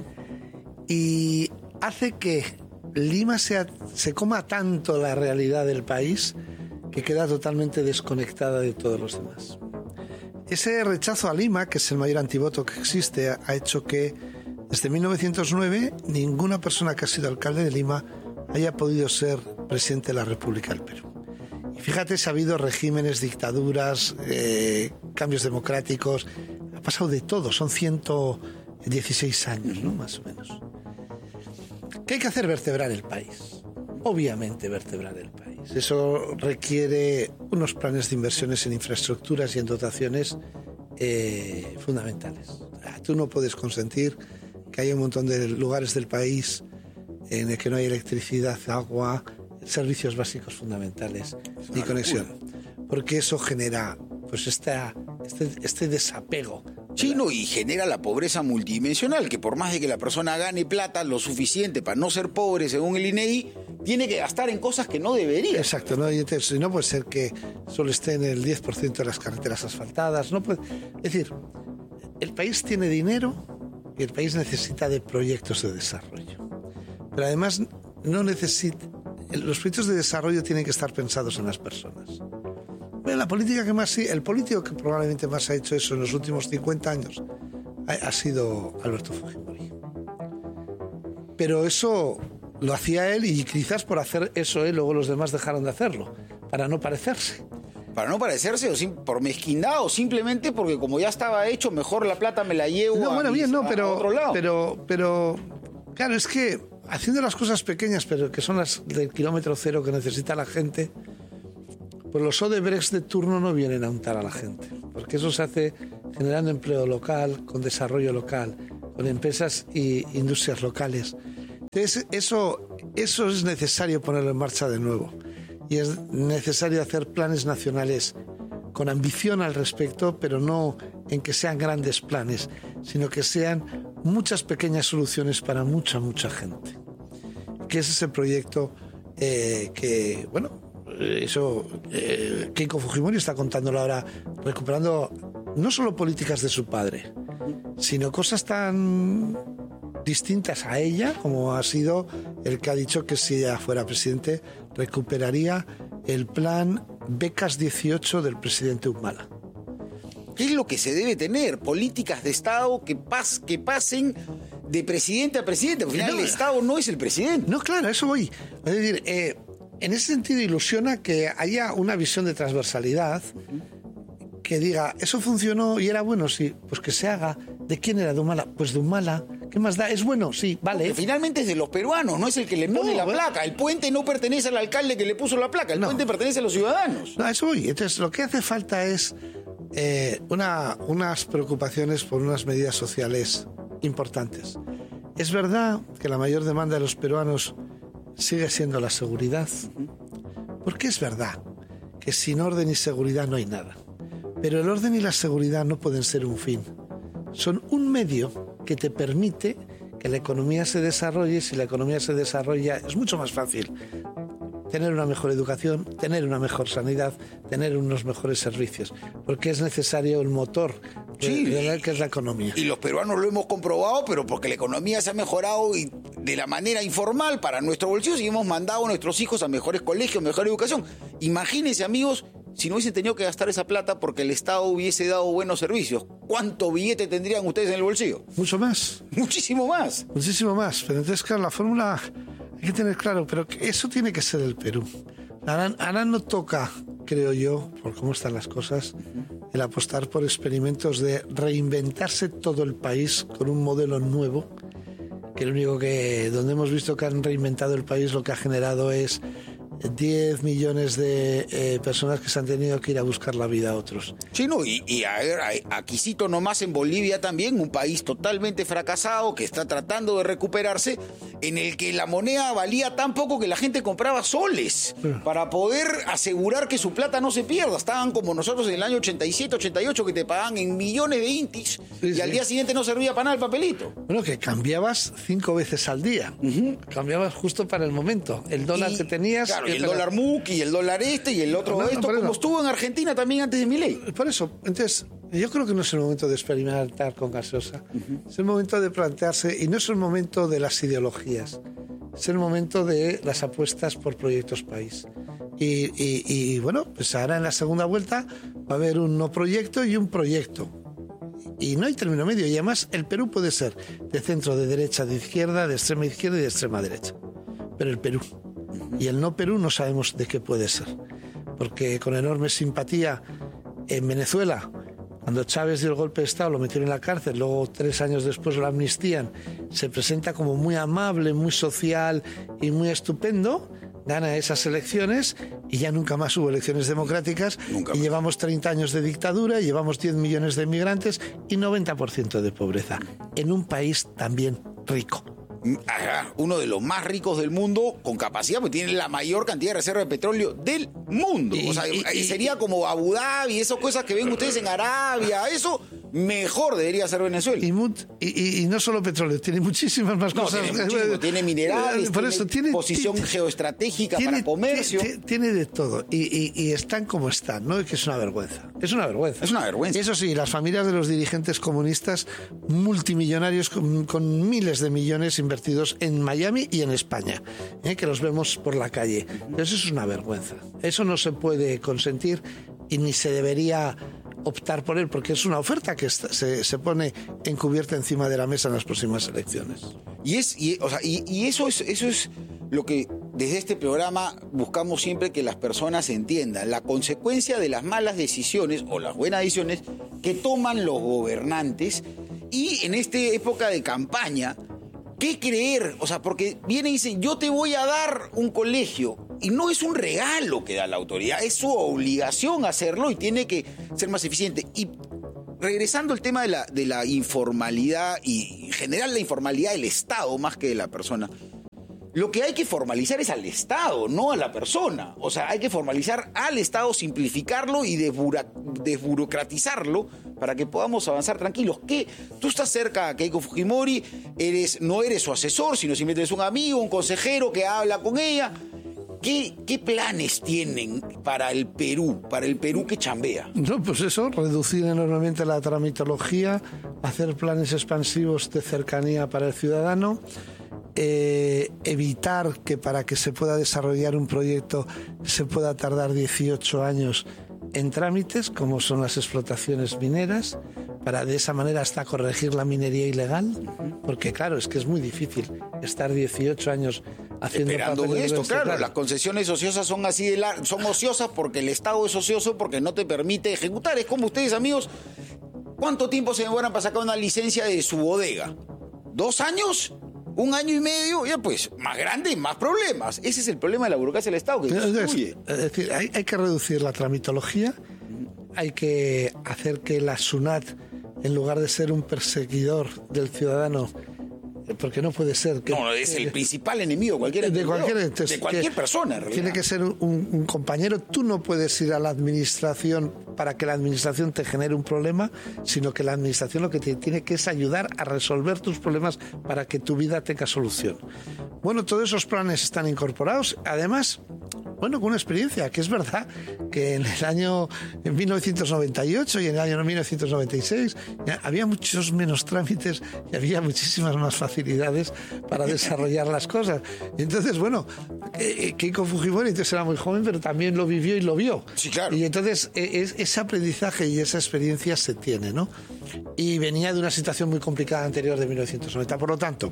Y hace que Lima se coma tanto la realidad del país que queda totalmente desconectada de todos los demás. Ese rechazo a Lima, que es el mayor antivoto que existe, ha hecho que desde 1909 ninguna persona que ha sido alcalde de Lima haya podido ser presidente de la República del Perú. Y fíjate si ha habido regímenes, dictaduras, cambios democráticos, ha pasado de todo, son 116 años, ¿no? Más o menos. ¿Qué hay que hacer? Vertebrar el país. Obviamente vertebrar el país. Eso requiere unos planes de inversiones en infraestructuras y en dotaciones fundamentales. Tú no puedes consentir que haya un montón de lugares del país en el que no hay electricidad, agua, servicios básicos fundamentales y conexión. Porque eso genera pues este desapego. Chino, y genera la pobreza multidimensional, que por más de que la persona gane plata lo suficiente para no ser pobre según el INEGI, tiene que gastar en cosas que no debería. Exacto, ¿no? Y entonces, no puede ser que solo esté en el 10% de las carreteras asfaltadas. No puede. Es decir, el país tiene dinero y el país necesita de proyectos de desarrollo. Pero además no necesita. Los proyectos de desarrollo tienen que estar pensados en las personas. La política que más, el político que probablemente más ha hecho eso en los últimos 50 años ha sido Alberto Fujimori. Pero eso lo hacía él, y quizás por hacer eso él, luego los demás dejaron de hacerlo, para no parecerse. para no parecerse, por mezquindad o simplemente porque como ya estaba hecho, mejor la plata me la llevo a otro lado. Pero claro, es que haciendo las cosas pequeñas, pero que son las del kilómetro cero que necesita la gente, pues los Odebrecht de turno no vienen a untar a la gente, porque eso se hace generando empleo local, con desarrollo local, con empresas e industrias locales. Entonces, eso es necesario ponerlo en marcha de nuevo. Y es necesario hacer planes nacionales con ambición al respecto, pero no en que sean grandes planes, sino que sean muchas pequeñas soluciones para mucha gente. Que ese es el proyecto que, bueno, Keiko Fujimori está contándolo ahora, recuperando no solo políticas de su padre, sino cosas tan distintas a ella, como ha sido el que ha dicho que si ella fuera presidente recuperaría el plan Becas 18 del presidente Humala. ¿Qué es lo que se debe tener? Políticas de Estado que pasen de presidente a presidente. Al final el Estado no es el presidente. No, claro, eso voy. Es decir, en ese sentido ilusiona que haya una visión de transversalidad que diga, eso funcionó y era bueno, sí, pues que se haga. ¿De quién era? ¿De Humala? Pues de Humala. ¿Qué más da? Es bueno, sí, vale. Porque finalmente es de los peruanos, no es el que le pone la placa. El puente no pertenece al alcalde que le puso la placa, el puente pertenece a los ciudadanos. No, eso voy. Entonces, lo que hace falta es unas preocupaciones por unas medidas sociales importantes. Es verdad que la mayor demanda de los peruanos sigue siendo la seguridad, porque es verdad que sin orden y seguridad no hay nada. Pero el orden y la seguridad no pueden ser un fin. Son un medio que te permite que la economía se desarrolle. Y si la economía se desarrolla, es mucho más fácil tener una mejor educación, tener una mejor sanidad, tener unos mejores servicios, porque es necesario el motor que es la economía. Y los peruanos lo hemos comprobado, pero porque la economía se ha mejorado y de la manera informal para nuestro bolsillo, y hemos mandado a nuestros hijos a mejores colegios, mejor educación. Imagínense, amigos, si no hubiesen tenido que gastar esa plata porque el Estado hubiese dado buenos servicios, ¿cuánto billete tendrían ustedes en el bolsillo? Mucho más. Muchísimo más. Muchísimo más. Pero entonces, claro, la fórmula hay que tener claro, pero eso tiene que ser el Perú. Ahora no toca, creo yo, por cómo están las cosas, el apostar por experimentos de reinventarse todo el país con un modelo nuevo, que lo único donde hemos visto que han reinventado el país, lo que ha generado es 10 millones de personas que se han tenido que ir a buscar la vida a otros. Sí, no, y a ver, aquí cito nomás en Bolivia también, un país totalmente fracasado que está tratando de recuperarse, en el que la moneda valía tan poco que la gente compraba soles para poder asegurar que su plata no se pierda. Estaban como nosotros en el año 87, 88, que te pagaban en millones de intis y al día siguiente no servía para nada el papelito. Bueno, que cambiabas 5 veces al día. Cambiabas justo para el momento. El dólar que tenías... Claro, y el dólar MUC, y el dólar y el otro como estuvo en Argentina también antes de Milei. Por eso, entonces, yo creo que no es el momento de experimentar con gaseosa. Es el momento de plantearse, y no es el momento de las ideologías, es el momento de las apuestas por proyectos país. Y bueno, pues ahora en la segunda vuelta va a haber un no proyecto y un proyecto. Y no hay término medio. Y además el Perú puede ser de centro, de derecha, de izquierda, de extrema izquierda y de extrema derecha. Pero el Perú. Y el no Perú no sabemos de qué puede ser. Porque con enorme simpatía en Venezuela, cuando Chávez dio el golpe de Estado, lo metieron en la cárcel, luego 3 años después lo amnistían, se presenta como muy amable, muy social y muy estupendo, gana esas elecciones y ya nunca más hubo elecciones democráticas. Y llevamos 30 años de dictadura, llevamos 10 millones de inmigrantes y 90% de pobreza en un país también rico. Uno de los más ricos del mundo, con capacidad, porque tiene la mayor cantidad de reserva de petróleo del mundo. O sea, sería como Abu Dhabi, esas cosas que ven ustedes en Arabia, eso mejor debería ser Venezuela. Y no solo petróleo, tiene muchísimas más cosas. Tiene minerales, por eso, tiene posición geoestratégica para comercio. Tiene de todo. Y están como están, ¿no? Que es una vergüenza. Es una vergüenza. Es una vergüenza. Eso sí, las familias de los dirigentes comunistas multimillonarios con miles de millones invertidos en Miami y en España, que los vemos por la calle. Eso es una vergüenza. Eso no se puede consentir y ni se debería optar por él, porque es una oferta que se pone encubierta encima de la mesa en las próximas elecciones. Y eso es lo que desde este programa buscamos siempre que las personas entiendan la consecuencia de las malas decisiones o las buenas decisiones que toman los gobernantes, y en esta época de campaña, ¿qué creer? O sea, porque viene y dice, yo te voy a dar un colegio, y no es un regalo que da la autoridad, es su obligación hacerlo y tiene que ser más eficiente. Y regresando al tema de la informalidad, y en general la informalidad del Estado más que de la persona, lo que hay que formalizar es al Estado, no a la persona. O sea, hay que formalizar al Estado, simplificarlo y desburocratizarlo para que podamos avanzar tranquilos. ¿Qué? Tú estás cerca a Keiko Fujimori, no eres su asesor, sino simplemente eres un amigo, un consejero que habla con ella. ¿Qué planes tienen para el Perú que chambea? No, pues eso, reducir enormemente la tramitología, hacer planes expansivos de cercanía para el ciudadano, evitar que para que se pueda desarrollar un proyecto se pueda tardar 18 años en trámites, como son las explotaciones mineras, para de esa manera hasta corregir la minería ilegal, porque claro, es que es muy difícil estar 18 años haciendo esperando esto, claro. Las concesiones ociosas son así son ociosas porque el Estado es ocioso, porque no te permite ejecutar. Es como ustedes, amigos, ¿cuánto tiempo se demoran para sacar una licencia de su bodega? ¿2 años? 1 año y medio, ya pues, más grande, más problemas. Ese es el problema de la burocracia del Estado, que destruye. Es decir, hay que reducir la tramitología, hay que hacer que la SUNAT, en lugar de ser un perseguidor del ciudadano, porque no puede ser que... No, es el principal enemigo de cualquier persona, en realidad. Tiene que ser un compañero. Tú no puedes ir a la administración para que la administración te genere un problema, sino que la administración lo que te tiene que es ayudar a resolver tus problemas para que tu vida tenga solución. Bueno, todos esos planes están incorporados. Además, bueno, con una experiencia, que es verdad que en 1998 y en el año 1996 había muchos menos trámites y había muchísimas más facilidades para desarrollar las cosas. Y entonces, bueno, Keiko Fujimori entonces era muy joven, pero también lo vivió y lo vio. Sí, claro. Y entonces ese aprendizaje y esa experiencia se tiene, ¿no? Y venía de una situación muy complicada anterior de 1990. Por lo tanto,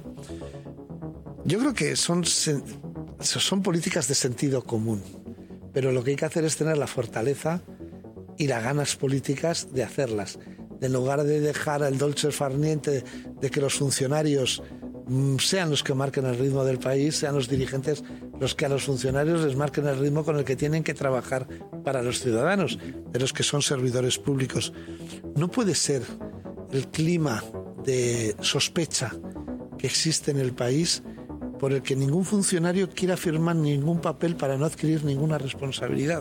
yo creo que son políticas de sentido común, pero lo que hay que hacer es tener la fortaleza y las ganas políticas de hacerlas. En lugar de dejar el dolce far niente de que los funcionarios sean los que marquen el ritmo del país, sean los dirigentes los que a los funcionarios les marquen el ritmo con el que tienen que trabajar para los ciudadanos, de los que son servidores públicos. No puede ser el clima de sospecha que existe en el país por el que ningún funcionario quiera firmar ningún papel para no adquirir ninguna responsabilidad.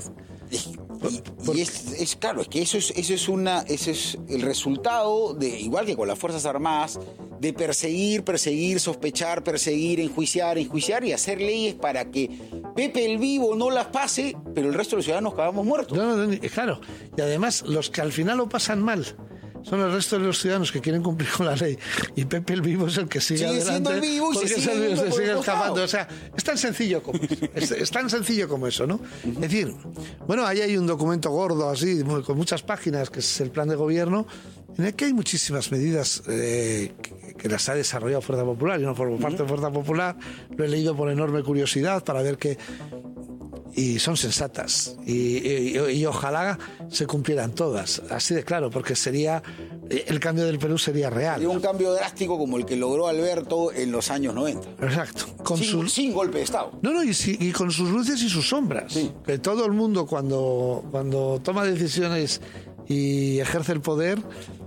Y es claro, es que eso es el resultado de, igual que con las Fuerzas Armadas, de perseguir, sospechar, perseguir, enjuiciar y hacer leyes para que Pepe el Vivo no las pase, pero el resto de los ciudadanos acabamos muertos. No, claro. Y además, los que al final lo pasan mal son el resto de los ciudadanos que quieren cumplir con la ley, y Pepe el Vivo es el que sigue adelante, siendo el vivo y porque se sigue escapando. O sea, es tan sencillo como eso. Es tan sencillo como eso, ¿no? Es decir, bueno, ahí hay un documento gordo así, con muchas páginas, que es el plan de gobierno, en el que hay muchísimas medidas que las ha desarrollado Fuerza Popular. Yo no formo parte de Fuerza Popular, lo he leído por enorme curiosidad para ver qué... Y son sensatas y ojalá se cumplieran todas, así de claro, porque sería el cambio del Perú sería real. Sería un cambio drástico como el que logró Alberto en los años 90. Exacto. Sin golpe de Estado. No, y con sus luces y sus sombras. Sí. Que todo el mundo cuando toma decisiones y ejerce el poder,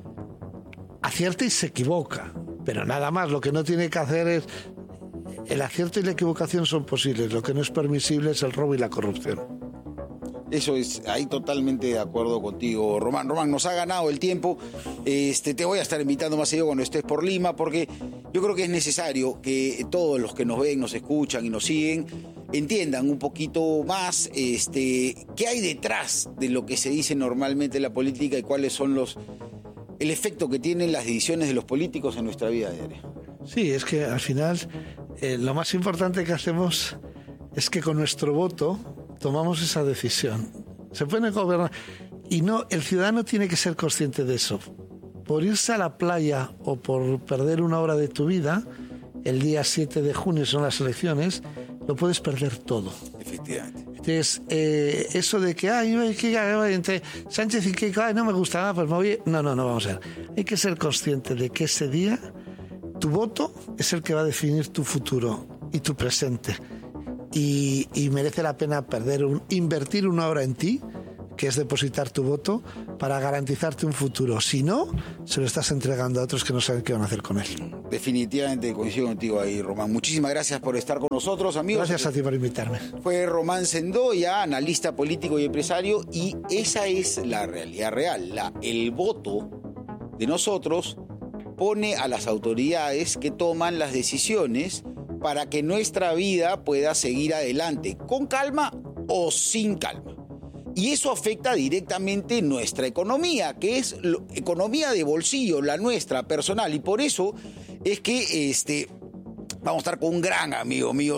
acierta y se equivoca. Pero nada más, lo que no tiene que hacer es... El acierto y la equivocación son posibles, lo que no es permisible es el robo y la corrupción. Eso es, ahí totalmente de acuerdo contigo, Román. Román, nos ha ganado el tiempo. Te voy a estar invitando más seguido cuando estés por Lima, porque yo creo que es necesario que todos los que nos ven, nos escuchan y nos siguen entiendan un poquito más qué hay detrás de lo que se dice normalmente en la política y cuáles son el efecto que tienen las decisiones de los políticos en nuestra vida diaria. Sí, es que al final lo más importante que hacemos es que con nuestro voto tomamos esa decisión. Se puede gobernar y no, el ciudadano tiene que ser consciente de eso. Por irse a la playa o por perder 1 hora de tu vida, el día 7 de junio son las elecciones, lo puedes perder todo. Efectivamente. Entonces, eso de que entre Sánchez y Keiko, no me gusta, pues me voy... No, vamos a ver. Hay que ser consciente de que ese día tu voto es el que va a definir tu futuro y tu presente. Y merece la pena invertir una hora en ti, que es depositar tu voto, para garantizarte un futuro. Si no, se lo estás entregando a otros que no saben qué van a hacer con él. Definitivamente coincido contigo ahí, Román. Muchísimas gracias por estar con nosotros, amigos. Gracias a ti por invitarme. Fue Román Sendoya, analista político y empresario, y esa es la realidad real. El voto de nosotros pone a las autoridades que toman las decisiones para que nuestra vida pueda seguir adelante, con calma o sin calma. Y eso afecta directamente nuestra economía, que es economía de bolsillo, la nuestra, personal. Y por eso es que vamos a estar con un gran amigo mío,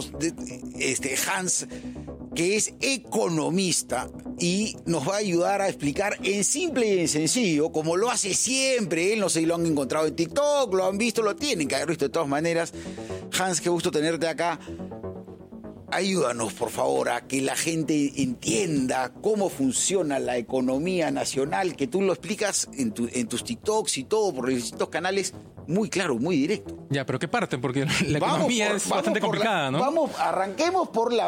Hans, que es economista y nos va a ayudar a explicar en simple y en sencillo, como lo hace siempre. Él, no sé si lo han encontrado en TikTok, lo han visto, lo tienen que haber visto de todas maneras. Hans, qué gusto tenerte acá. Ayúdanos, por favor, a que la gente entienda cómo funciona la economía nacional, que tú lo explicas en tus TikToks y todo, por los distintos canales, muy claro, muy directo. Ya, pero ¿qué parte? Porque la economía es bastante complicada, ¿no? Arranquemos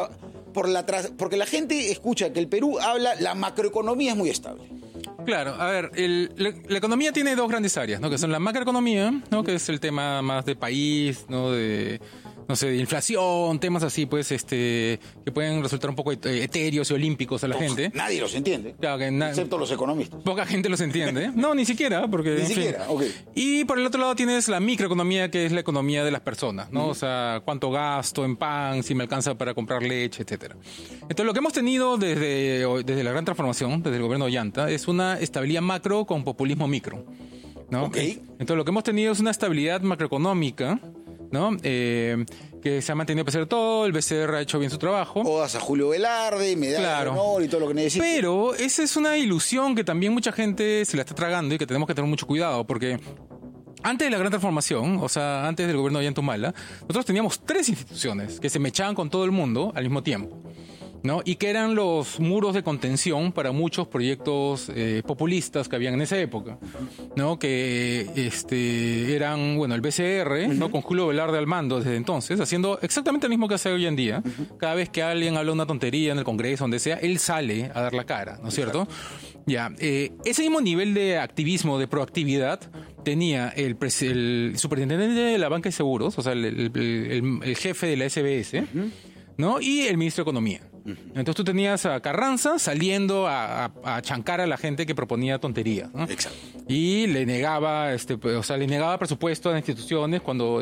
porque la gente escucha que el Perú habla, la macroeconomía es muy estable. Claro, a ver, la economía tiene dos grandes áreas, ¿no? Que son la macroeconomía, ¿no? Que es el tema más de país, ¿no? De inflación, temas así, pues, que pueden resultar un poco etéreos y olímpicos a la gente. Nadie los entiende, claro, excepto los economistas. Poca gente los entiende. No, ni siquiera, porque... Ni siquiera, ok. Y por el otro lado tienes la microeconomía, que es la economía de las personas, ¿no? O sea, cuánto gasto en pan, si me alcanza para comprar leche, etcétera. Entonces, lo que hemos tenido desde la gran transformación, desde el gobierno de Ollanta, es una estabilidad macro con populismo micro, ¿no? Okay. Entonces, lo que hemos tenido es una estabilidad macroeconómica, ¿no? Que se ha mantenido a pesar de todo, el BCR ha hecho bien su trabajo. Odas a Julio Velarde, medalla de honor y todo lo que necesita. Pero esa es una ilusión que también mucha gente se la está tragando y que tenemos que tener mucho cuidado, porque antes de la gran transformación, o sea, antes del gobierno de Ollanta Humala, nosotros teníamos 3 instituciones que se mechaban con todo el mundo al mismo tiempo, ¿no? Y que eran los muros de contención para muchos proyectos populistas que habían en esa época, ¿no? Que eran, bueno, el BCR, ¿no? Con Julio Velarde al mando desde entonces, haciendo exactamente lo mismo que hace hoy en día. Cada vez que alguien habla una tontería en el Congreso, donde sea, él sale a dar la cara, ¿no es cierto? Ya, ese mismo nivel de activismo, de proactividad, tenía el superintendente de la banca de seguros, o sea, el jefe de la SBS, ¿no? Y el ministro de Economía. Entonces tú tenías a Carranza saliendo a chancar a la gente que proponía tonterías, ¿no? Exacto. Y le negaba, le negaba presupuesto a las instituciones cuando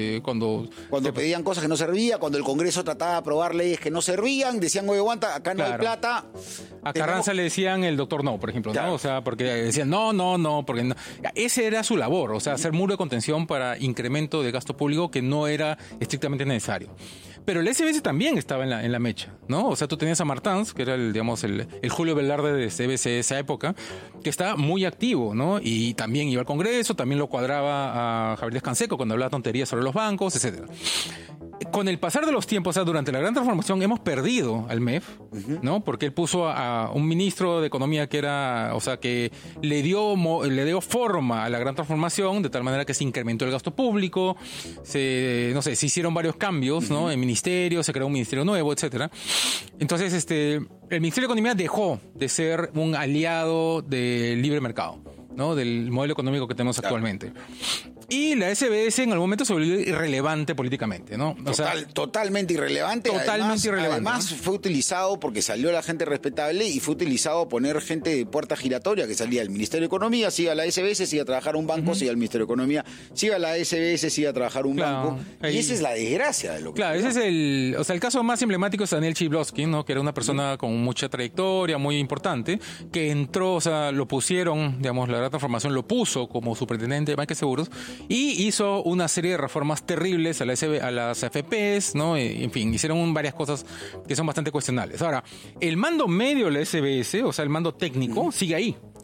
pedían cosas que no servían, cuando el Congreso trataba de aprobar leyes que no servían, decían, oye, aguanta, acá no hay plata. A Carranza le decían el doctor no, por ejemplo, ¿no? O sea, porque decían no, porque no. Ese era su labor, o sea, hacer muro de contención para incremento de gasto público que no era estrictamente necesario. Pero el SBS también estaba en la mecha, ¿no? O sea, tú tenías a Martans, que era el Julio Velarde de SBS de esa época, que estaba muy activo, ¿no? Y también iba al Congreso, también lo cuadraba a Javier Díaz Canseco cuando hablaba tonterías sobre los bancos, etcétera. Con el pasar de los tiempos, o sea, durante la gran transformación hemos perdido al MEF, ¿no? Porque él puso a un ministro de Economía que era, o sea, que le dio forma a la gran transformación, de tal manera que se incrementó el gasto público, se hicieron varios cambios, ¿no? En ministerios, se creó un ministerio nuevo, etcétera. Entonces, el Ministerio de Economía dejó de ser un aliado del libre mercado, ¿no? Del modelo económico que tenemos actualmente. Y la SBS en algún momento se volvió irrelevante políticamente, ¿no? Totalmente irrelevante. Además, fue utilizado porque salió la gente respetable y fue utilizado a poner gente de puerta giratoria que salía del Ministerio de Economía, siga la SBS, siga a trabajar un banco, siga al Ministerio de Economía, siga la SBS, siga a trabajar un banco. Y esa es la desgracia de lo que... Claro, ese es el caso más emblemático es Daniel Chilblowski, ¿no? Que era una persona con mucha trayectoria, muy importante, que entró, o sea, lo pusieron, digamos, la gran transformación lo puso como superintendente de Banca de Seguros, y hizo una serie de reformas terribles a las AFPs, ¿no? En fin, hicieron varias cosas que son bastante cuestionables. Ahora, el mando medio de la SBS, o sea, el mando técnico, sigue ahí.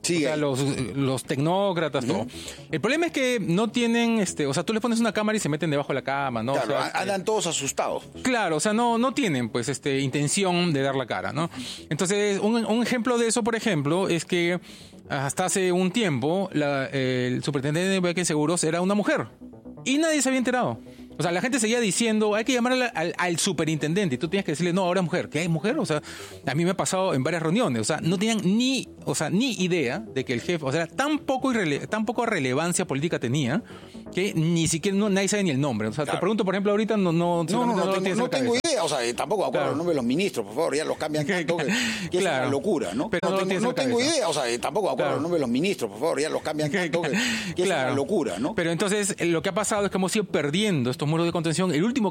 Sí, o sea, los tecnócratas, todo. El problema es que no tienen, o sea, tú les pones una cámara y se meten debajo de la cama, ¿no? Claro, o sea, andan todos asustados. Claro, o sea, no tienen, pues, intención de dar la cara, ¿no? Entonces, un ejemplo de eso, por ejemplo, es que hasta hace un tiempo el superintendente de Vehículos Seguros era una mujer y nadie se había enterado. O sea, la gente seguía diciendo, hay que llamar al superintendente. Y tú tienes que decirle, no, ahora es mujer. ¿Qué hay mujer? O sea, a mí me ha pasado en varias reuniones. O sea, no tenían ni idea de que el jefe, o sea, tan poco relevancia política tenía que ni siquiera nadie sabe ni el nombre. O sea, claro. Te pregunto, por ejemplo, ahorita no tengo idea. O sea, tampoco me acuerdo los nombres de los ministros, por favor, ya los cambian tanto que es una locura, ¿no? Pero no tengo idea. O sea, tampoco me acuerdo los nombres de los ministros, por favor, ya los cambian tanto que es una locura, ¿no? Pero entonces, lo que ha pasado es que hemos ido perdiendo estos muros de contención. El último